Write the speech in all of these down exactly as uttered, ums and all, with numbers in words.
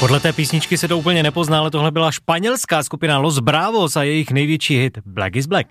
Podle té písničky se to úplně nepozná, ale tohle byla španělská skupina Los Bravos a jejich největší hit Black is Black.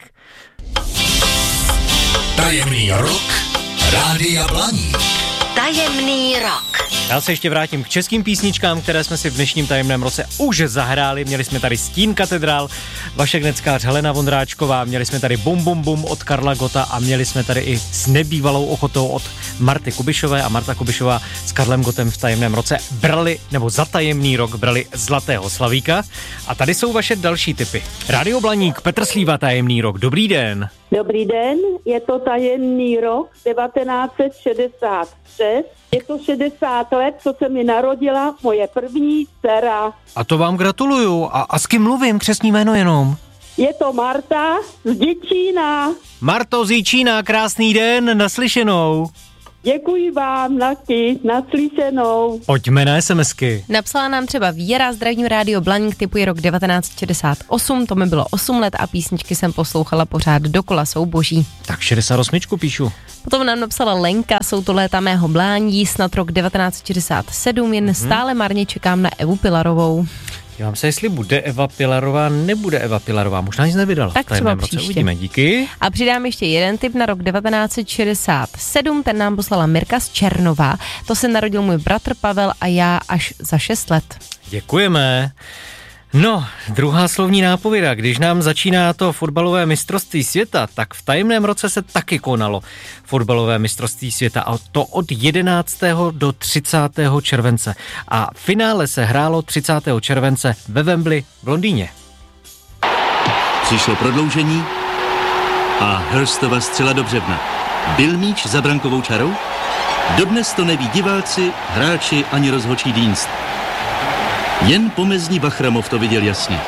Tajemný rok Rádia Blaník. Tajemný rok. Já se ještě vrátím k českým písničkám, které jsme si v dnešním tajemném roce už zahráli. Měli jsme tady Stín katedrál, Vašek Neckář, Helena Vondráčková, měli jsme tady Bum Bum Bum od Karla Gotta a měli jsme tady i S nebývalou ochotou od Marty Kubišové a Marta Kubišová s Karlem Gottem v tajemném roce brali, nebo za tajemný rok brali Zlatého slavíka. A tady jsou vaše další tipy. Rádio Blaník, Petr Slíva, tajemný rok. Dobrý den. Dobrý den, je to tajemný rok devatenáct set šedesát šest. Je to šedesát let, co se mi narodila moje první dcera. A to vám gratuluju. A, a s kým mluvím? Křestní jméno jenom. Je to Marta z Děčína. Marto z Děčína, krásný den, naslyšenou. Děkuji vám, taky, naslyšenou. Pojďme na SMSky. Napsala nám třeba Věra, zdravím Rádio Blaník, typuje rok devatenáct šedesát osm, to mi bylo osm let a písničky jsem poslouchala pořád dokola, jsou boží. Tak šedesát osm píšu. Potom nám napsala Lenka, jsou to léta mého mládí, snad rok devatenáct šedesát sedm, jen hmm. stále marně čekám na Evu Pilarovou. Dívám se, jestli bude Eva Pilarová, nebude Eva Pilarová, možná nic nevydala. Tak třeba příště. Uvidíme, díky. A přidám ještě jeden tip na rok devatenáct set šedesát sedm, ten nám poslala Mirka z Černova. To se narodil můj bratr Pavel a já až za šest let. Děkujeme. No, druhá slovní nápověda. Když nám začíná to fotbalové mistrovství světa, tak v tajemném roce se taky konalo fotbalové mistrovství světa a to od jedenáctého do třicátého července. A finále se hrálo třicátého července ve Wembley v Londýně. Přišlo prodloužení a Hurstova střela do břevna. Byl míč za brankovou čarou? Dodnes to neví diváci, hráči ani rozhodčí dienst. Jen pomezní Bachramov to viděl jasně.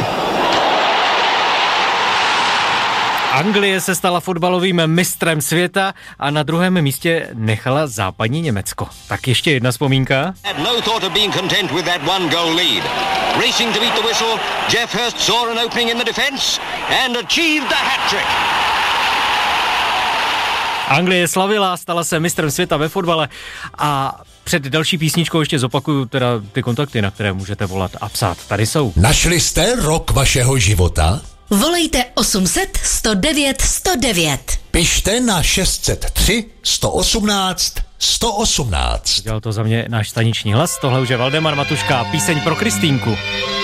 Anglie se stala fotbalovým mistrem světa a na druhém místě nechala západní Německo. Tak ještě jedna vzpomínka. No thought of being content with that one goal lead. Racing to beat the whistle, Jeff Hurst saw an opening in the defense and achieved the hat-trick. Anglie slavila, stala se mistrem světa ve fotbale a před další písničkou ještě zopakuju teda ty kontakty, na které můžete volat a psát. Tady jsou. Našli jste rok vašeho života? Volejte osm set sto devět sto devět. Pište na šest set tři sto osmnáct sto osmnáct. Dělal to za mě náš staniční hlas, tohle už je Valdemar Matuška, píseň pro Kristýnku.